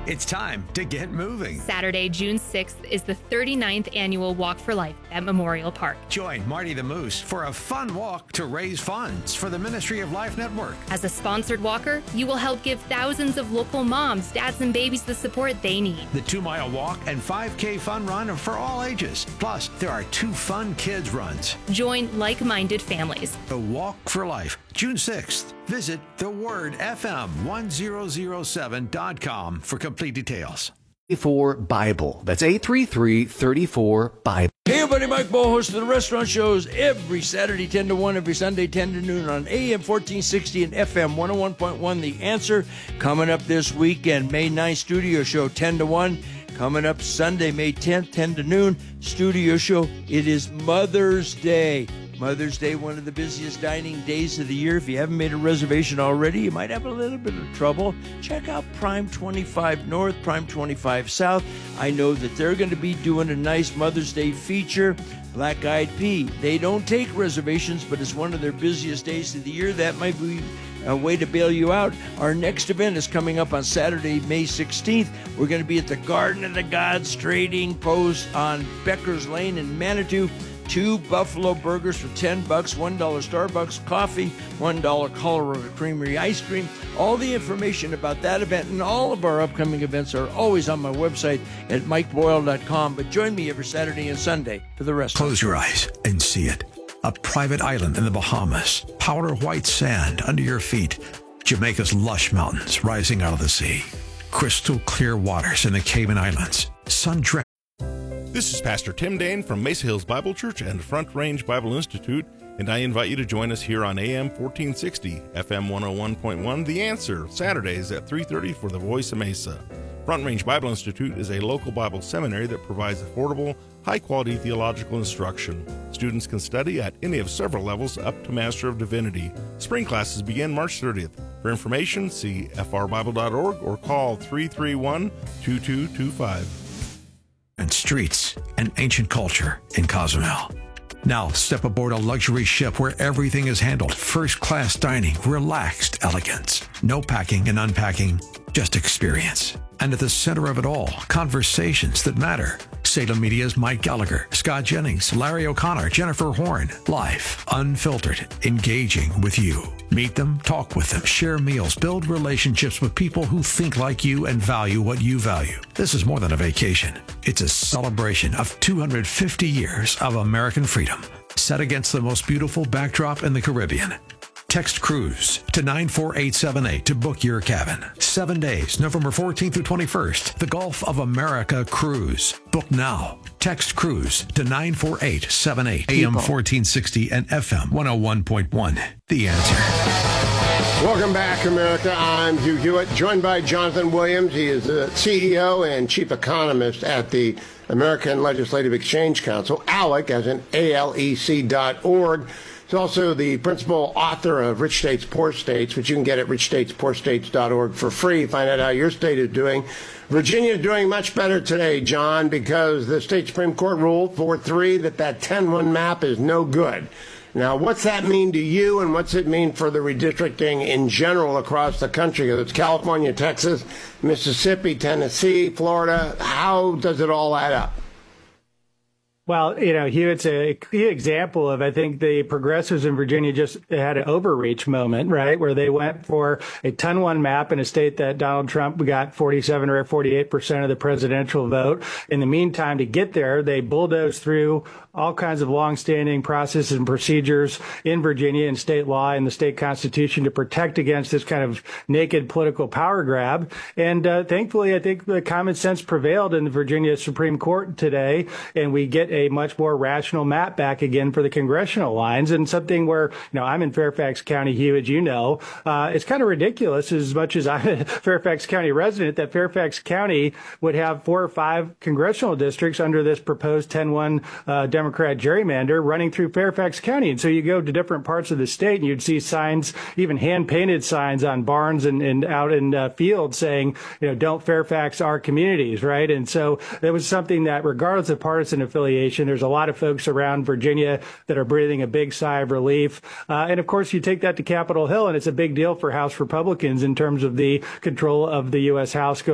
It's time to get moving. Saturday, June 6th is the 39th annual Walk for Life at Memorial Park. Join Marty the Moose for a fun walk to raise funds for the Ministry of Life Network. As a sponsored walker, you will help give thousands of local moms, dads, and babies the support they need. The 2-mile walk and 5K fun run are for all ages. Plus, there are 2 fun kids runs. Join like-minded families. The Walk for Life, June 6th. Visit thewordfm1007.com for complete details. 34 Bible. That's 833-34 Bible. Hey everybody, Mike Bowe, host of the Restaurant Shows every Saturday 10 to 1, every Sunday 10 to noon on AM 1460 and FM 101.1. The Answer coming up this weekend, May 9th studio show 10 to 1. Coming up Sunday, May 10th, 10 to noon, studio show. It is Mother's Day. Mother's Day, one of the busiest dining days of the year. If you haven't made a reservation already, you might have a little bit of trouble. Check out Prime 25 North, Prime 25 South. I know that they're going to be doing a nice Mother's Day feature. Black Eyed Pea. They don't take reservations, but it's one of their busiest days of the year. That might be a way to bail you out. Our next event is coming up on Saturday, May 16th. We're going to be at the Garden of the Gods Trading Post on Becker's Lane in Manitou. 2 Buffalo Burgers for $10, $1 Starbucks coffee, $1 Colorado Creamery ice cream. All the information about that event and all of our upcoming events are always on my website at mikeboyle.com. But join me every Saturday and Sunday for the rest. Close your eyes and see it. A private island in the Bahamas, powder white sand under your feet, Jamaica's lush mountains rising out of the sea, crystal clear waters in the Cayman Islands, sun-drenched. This is Pastor Tim Dane from Mesa Hills Bible Church and Front Range Bible Institute, and I invite you to join us here on AM 1460, FM 101.1, The Answer, Saturdays at 3:30 for the Voice of Mesa. Front Range Bible Institute is a local Bible seminary that provides affordable, high-quality theological instruction. Students can study at any of several levels up to Master of Divinity. Spring classes begin March 30th. For information, see frbible.org or call 331-2225. And streets and ancient culture in Cozumel. Now step aboard a luxury ship where everything is handled. First-class dining, relaxed elegance. No packing and unpacking, just experience. And at the center of it all, conversations that matter. Salem Media's Mike Gallagher, Scott Jennings, Larry O'Connor, Jennifer Horn. Life, unfiltered, engaging with you. Meet them, talk with them, share meals, build relationships with people who think like you and value what you value. This is more than a vacation. It's a celebration of 250 years of American freedom, set against the most beautiful backdrop in the Caribbean. Text Cruise to 94878 to book your cabin. 7 days, November 14th through 21st. The Gulf of America Cruise. Book now. Text Cruise to 94878. AM 1460 and FM 101.1. The Answer. Welcome back, America. I'm Hugh Hewitt, joined by Jonathan Williams. He is the CEO and chief economist at the American Legislative Exchange Council, ALEC, as in ALEC.org. He's also the principal author of Rich States, Poor States, which you can get at richstatespoorstates.org for free. Find out how your state is doing. Virginia is doing much better today, John, because the state Supreme Court ruled 4-3 that 10-1 map is no good. Now, what's that mean to you, and what's it mean for the redistricting in general across the country? It's California, Texas, Mississippi, Tennessee, Florida. How does it all add up? Well, Hugh, it's a key example of, I think, the progressives in Virginia just had an overreach moment, right, where they went for a 10-1 map in a state that Donald Trump got 47 or 48% of the presidential vote. In the meantime, to get there, they bulldozed through all kinds of longstanding processes and procedures in Virginia and state law and the state constitution to protect against this kind of naked political power grab. And thankfully, I think the common sense prevailed in the Virginia Supreme Court today, and we get a much more rational map back again for the congressional lines, and something where, I'm in Fairfax County, Hugh, as you know. It's kind of ridiculous, as much as I'm a Fairfax County resident, that Fairfax County would have 4 or 5 congressional districts under this proposed 10-1 Democrat gerrymander running through Fairfax County. And so you go to different parts of the state and you'd see signs, even hand-painted signs on barns and out in fields saying, don't Fairfax our communities, right? And so it was something that, regardless of partisan affiliation, there's a lot of folks around Virginia that are breathing a big sigh of relief. And of course, you take that to Capitol Hill, and it's a big deal for House Republicans in terms of the control of the U.S. House